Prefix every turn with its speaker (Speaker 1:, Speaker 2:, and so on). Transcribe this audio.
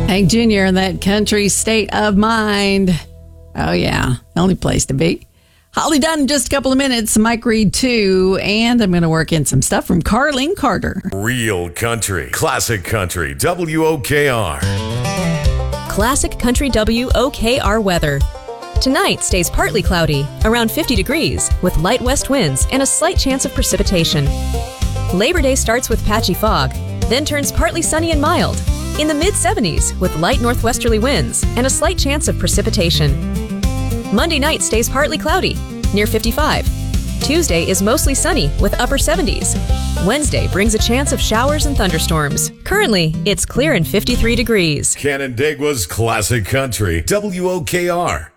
Speaker 1: Hank Jr. in that country state of mind. Oh, yeah. Only place to be. Holly Dunn in just a couple of minutes. Mike Reed, too. And I'm going to work in some stuff from Carlene Carter.
Speaker 2: Real country. Classic country. WOKR.
Speaker 3: Classic country WOKR weather. Tonight stays partly cloudy, around 50 degrees, with light west winds and a slight chance of precipitation. Labor Day starts with patchy fog, then turns partly sunny and mild, in the mid-70s with light northwesterly winds and a slight chance of precipitation. Monday night stays partly cloudy, near 55. Tuesday is mostly sunny with upper 70s. Wednesday brings a chance of showers and thunderstorms. Currently, it's clear and 53 degrees.
Speaker 2: Canandaigua's Classic Country. WOKR.